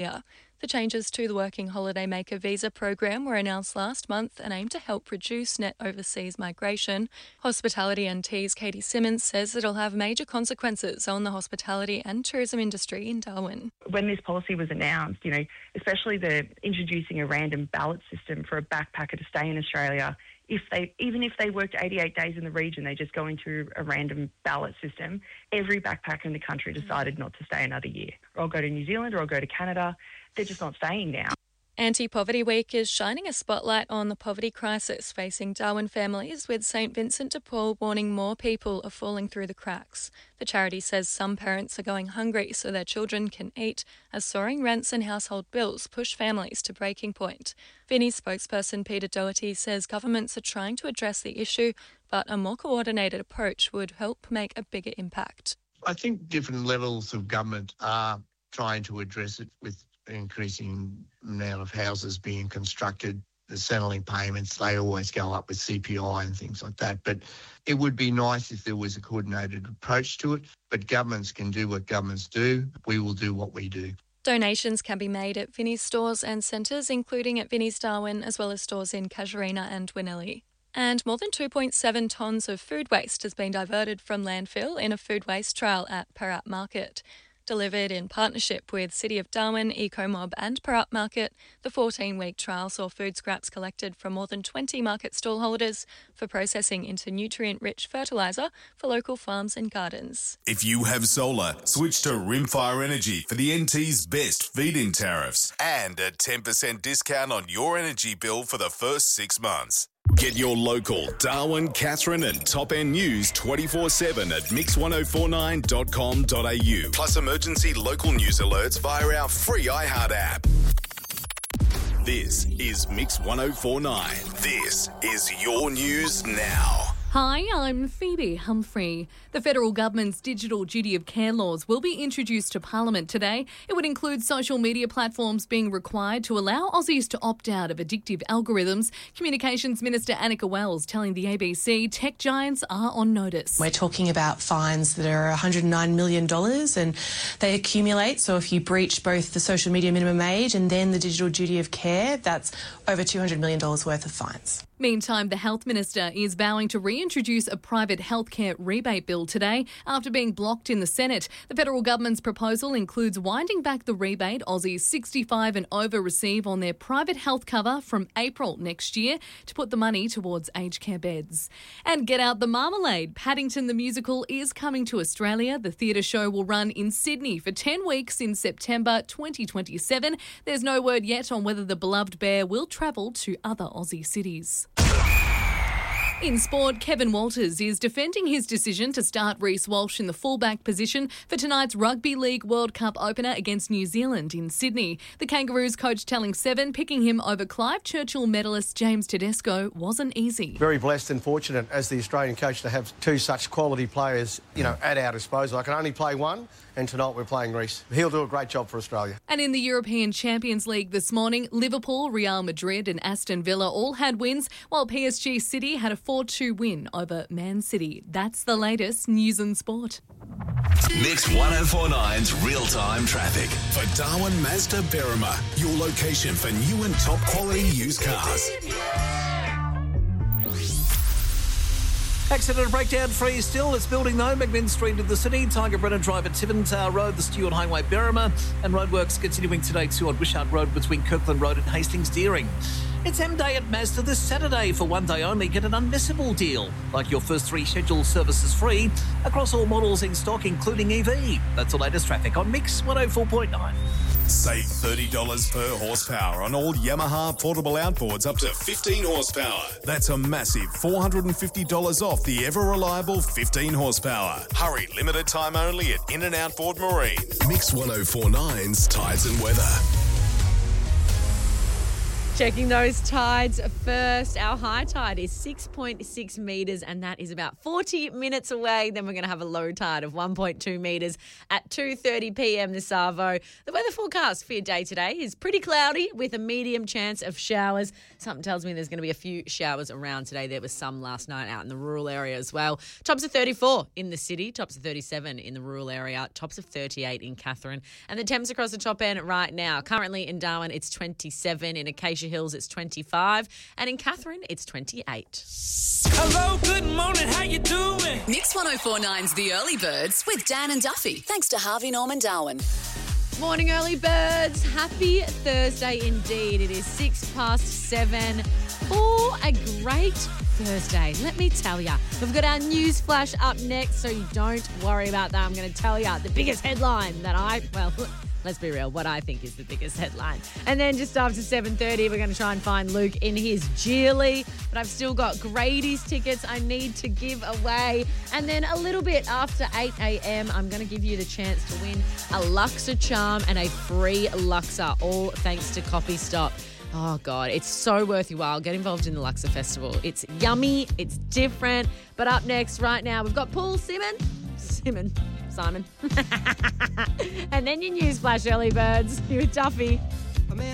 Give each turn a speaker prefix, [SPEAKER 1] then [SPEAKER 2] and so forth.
[SPEAKER 1] The changes to the Working Holidaymaker visa program were announced last month and aim to help reduce net overseas migration. Hospitality NT's Katie Simmons says it'll have major consequences on the hospitality and tourism industry in Darwin.
[SPEAKER 2] When this policy was announced, especially the introducing a random ballot system for a backpacker to stay in Australia, even if they worked 88 days in the region, they just go into a random ballot system. Every backpacker in the country decided not to stay another year. Or I'll go to New Zealand or I'll go to Canada. They're just not staying now.
[SPEAKER 1] Anti-Poverty Week is shining a spotlight on the poverty crisis facing Darwin families, with St Vincent de Paul warning more people are falling through the cracks. The charity says some parents are going hungry so their children can eat, as soaring rents and household bills push families to breaking point. Vinnie's spokesperson Peter Doherty says governments are trying to address the issue, but a more coordinated approach would help make a bigger impact.
[SPEAKER 3] I think different levels of government are trying to address it with increasing amount of houses being constructed. The Centrelink payments, they always go up with CPI and things like that. But it would be nice if there was a coordinated approach to it. But governments can do what governments do. We will do what we do.
[SPEAKER 1] Donations can be made at Vinnie's stores and centres, including at Vinnie's Darwin, as well as stores in Casuarina and Winnelly. And more than 2.7 tonnes of food waste has been diverted from landfill in a food waste trial at Perat Market. Delivered in partnership with City of Darwin, EcoMob and Perat Market, the 14-week trial saw food scraps collected from more than 20 market stallholders for processing into nutrient-rich fertiliser for local farms and gardens.
[SPEAKER 4] If you have solar, switch to Rimfire Energy for the NT's best feed-in tariffs and a 10% discount on your energy bill for the first 6 months. Get your local Darwin, Katherine and Top End news 24/7 at mix1049.com.au. Plus emergency local news alerts via our free iHeart app. This is Mix 1049. This is your news now.
[SPEAKER 5] Hi, I'm Phoebe Humphrey. The federal government's digital duty of care laws will be introduced to Parliament today. It would include social media platforms being required to allow Aussies to opt out of addictive algorithms. Communications Minister Annika Wells telling the ABC tech giants are on notice.
[SPEAKER 6] We're talking about fines that are $109 million and they accumulate. So if you breach both the social media minimum age and then the digital duty of care, that's over $200 million worth of fines.
[SPEAKER 5] Meantime, the Health Minister is vowing to reintroduce a private healthcare rebate bill today after being blocked in the Senate. The federal government's proposal includes winding back the rebate Aussies 65 and over receive on their private health cover from April next year to put the money towards aged care beds. And get out the marmalade. Paddington the Musical is coming to Australia. The theatre show will run in Sydney for 10 weeks in September 2027. There's no word yet on whether the beloved bear will travel to other Aussie cities. In sport, Kevin Walters is defending his decision to start Reece Walsh in the fullback position for tonight's Rugby League World Cup opener against New Zealand in Sydney. The Kangaroos coach telling Seven picking him over Clive Churchill medalist James Tedesco wasn't easy.
[SPEAKER 7] Very blessed and fortunate as the Australian coach to have two such quality players, at our disposal. I can only play one, and tonight we're playing Reece. He'll do a great job for Australia.
[SPEAKER 5] And in the European Champions League this morning, Liverpool, Real Madrid and Aston Villa all had wins, while PSG City had a 4-2 win over Man City. That's the latest news and sport.
[SPEAKER 4] Mix 1049's real-time traffic. For Darwin Mazda Berrima, your location for new and top quality used cars.
[SPEAKER 8] Accident breakdown free still. It's building though. McMinn Street in the city. Tiger Brennan Drive at Tiverton Tower Road, the Stewart Highway Berrima. And roadworks continuing today too on Wishart Road between Kirkland Road and Hastings Deering. It's M-Day at Mazda this Saturday. For one day only, get an unmissable deal. Like your first 3 scheduled services free across all models in stock, including EV. That's the latest traffic on Mix 104.9.
[SPEAKER 4] Save $30 per horsepower on all Yamaha portable outboards up to 15 horsepower. That's a massive $450 off the ever-reliable 15 horsepower. Hurry, limited time only at In and Outboard Marine. Mix 1049's Tides and Weather.
[SPEAKER 9] Checking those tides first. Our high tide is 6.6 metres and that is about 40 minutes away. Then we're going to have a low tide of 1.2 metres at 2:30 p.m. this arvo. The weather forecast for your day today is pretty cloudy with a medium chance of showers. Something tells me there's going to be a few showers around today. There was some last night out in the rural area as well. Tops of 34 in the city, tops of 37 in the rural area, tops of 38 in Katherine. And the temps across the top end right now. Currently in Darwin, it's 27. In Acacia Hills, it's 25. And in Katherine, it's 28.
[SPEAKER 10] Hello, good morning, how you doing?
[SPEAKER 11] Mix 104.9's The Early Birds with Dan and Duffy. Thanks to Harvey Norman Darwin.
[SPEAKER 9] Morning, early birds. Happy Thursday indeed. It is 7:06 for a great Thursday. Let me tell you, we've got our news flash up next, so you don't worry about that. I'm going to tell you the biggest headline let's be real, what I think is the biggest headline. And then just after 7:30, we're going to try and find Luke in his Geely. But I've still got Grady's tickets I need to give away. And then a little bit after 8 a.m, I'm going to give you the chance to win a Luxor charm and a free Luxor, all thanks to Coffee Stop. Oh, God, it's so worth your while. Get involved in the Luxor Festival. It's yummy, it's different. But up next right now, we've got Paul Simon. And then your news flash, early birds. You're Duffy.